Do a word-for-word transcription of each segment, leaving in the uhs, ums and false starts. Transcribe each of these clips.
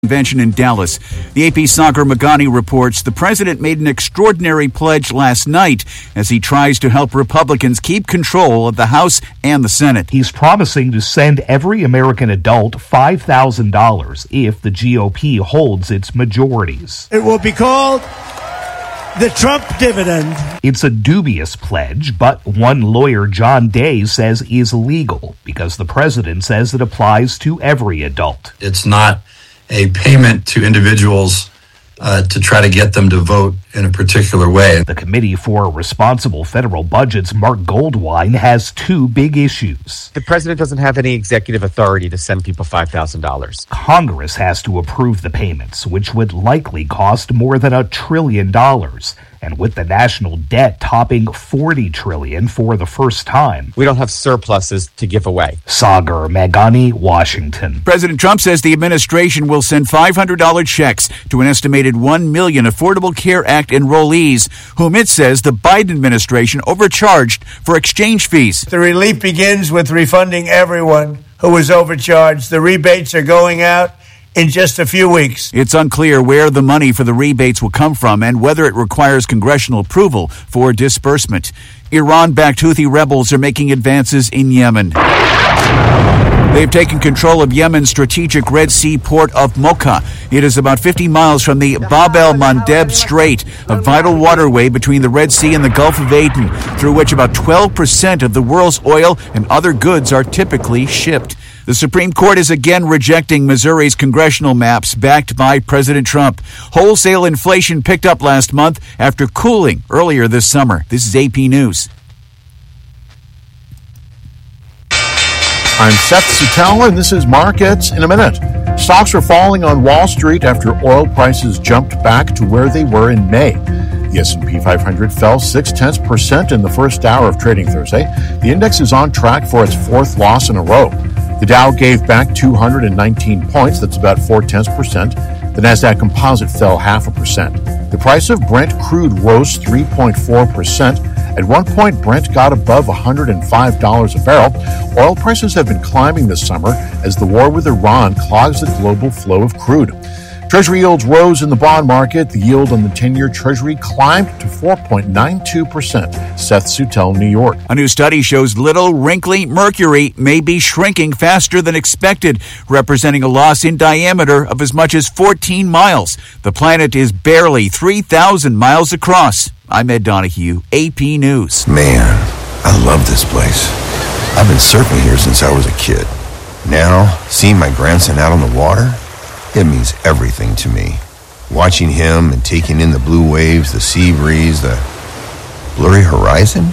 Convention in Dallas. The A P Sagar Meghani reports the president made an extraordinary pledge last night as he tries to help Republicans keep control of the House and the Senate. He's promising to send every American adult five thousand dollars if the G O P holds its majorities. It will be called the Trump dividend. It's a dubious pledge, but one lawyer, John Day, says is legal because the president says it applies to every adult. It's not a payment to individuals uh, to try to get them to vote in a particular way. The Committee for Responsible Federal Budgets, Mark Goldwein, has two big issues. The president doesn't have any executive authority to send people five thousand dollars. Congress has to approve the payments, which would likely cost more than a trillion dollars. And with the national debt topping forty trillion dollars for the first time, we don't have surpluses to give away. Sagar Meghani, Washington. President Trump says the administration will send five hundred dollars checks to an estimated one million Affordable Care Act enrollees, whom it says the Biden administration overcharged for exchange fees. The relief begins with refunding everyone who was overcharged. The rebates are going out in just a few weeks. It's unclear where the money for the rebates will come from and whether it requires congressional approval for disbursement. Iran-backed Houthi rebels are making advances in Yemen. They've taken control of Yemen's strategic Red Sea port of Mocha. It is about fifty miles from the Bab el-Mandeb Strait, a vital waterway between the Red Sea and the Gulf of Aden, through which about twelve percent of the world's oil and other goods are typically shipped. The Supreme Court is again rejecting Missouri's congressional maps backed by President Trump. Wholesale inflation picked up last month after cooling earlier this summer. This is A P News. I'm Seth Sutell, and this is Markets in a Minute. Stocks are falling on Wall Street after oil prices jumped back to where they were in May. The S and P five hundred fell six tenths percent in the first hour of trading Thursday. The index is on track for its fourth loss in a row. The Dow gave back two hundred nineteen points, that's about four tenths percent. The Nasdaq Composite fell half a percent. The price of Brent crude rose three point four percent. At one point, Brent got above one hundred five dollars a barrel. Oil prices have been climbing this summer as the war with Iran clogs the global flow of crude. Treasury yields rose in the bond market. The yield on the ten-year Treasury climbed to four point nine two percent. Seth Sutell, New York. A new study shows little wrinkly Mercury may be shrinking faster than expected, representing a loss in diameter of as much as fourteen miles. The planet is barely three thousand miles across. I'm Ed Donahue, A P News. Man, I love this place. I've been surfing here since I was a kid. Now, seeing my grandson out on the water, it means everything to me. Watching him and taking in the blue waves, the sea breeze, the blurry horizon.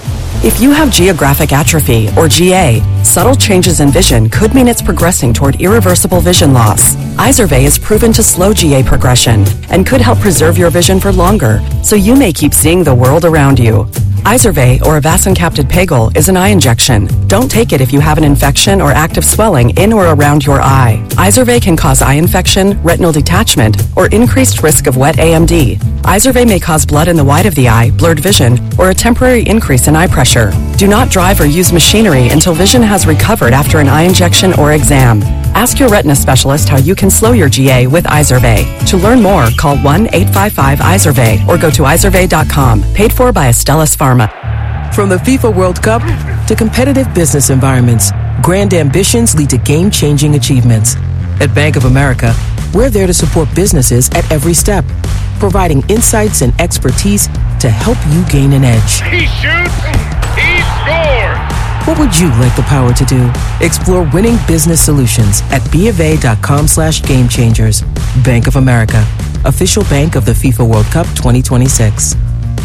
If you have geographic atrophy, or G A, subtle changes in vision could mean it's progressing toward irreversible vision loss. Izervay is proven to slow G A progression and could help preserve your vision for longer, so you may keep seeing the world around you. Izervay, or avacincaptad pegol, is an eye injection. Don't take it if you have an infection or active swelling in or around your eye. Izervay can cause eye infection, retinal detachment, or increased risk of wet A M D. Izervay may cause blood in the white of the eye, blurred vision, or a temporary increase in eye pressure. Do not drive or use machinery until vision has recovered after an eye injection or exam. Ask your retina specialist how you can slow your G A with Izervay. To learn more, call one eight five five Izervay or go to izervay dot com. Paid for by Astellas Pharma. From the FIFA World Cup to competitive business environments, grand ambitions lead to game-changing achievements. At Bank of America, we're there to support businesses at every step, providing insights and expertise to help you gain an edge. He shoots, he scores! What would you like the power to do? Explore winning business solutions at bofa.com slash game changers. Bank of America, official bank of the FIFA World Cup twenty twenty-six.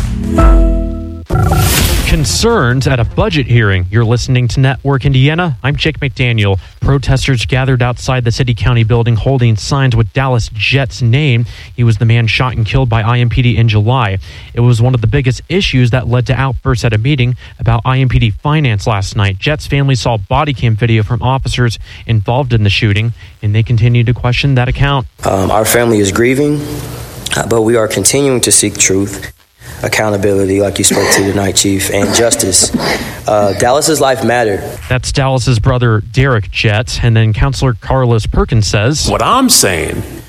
Concerns at a budget hearing. You're listening to Network Indiana. I'm Jake McDaniel. Protesters gathered outside the City County building holding signs with Dallas Jett's name. He was the man shot and killed by I M P D in July. It was one of the biggest issues that led to outbursts at a meeting about I M P D finance last night. Jett's family saw body cam video from officers involved in the shooting, and they continue to question that account. Um, our family is grieving, but we are continuing to seek truth. accountability, like you spoke to tonight, Chief, and justice. Uh, Dallas's life mattered. That's Dallas's brother, Derek Jett. And then Counselor Carlos Perkins says, What I'm saying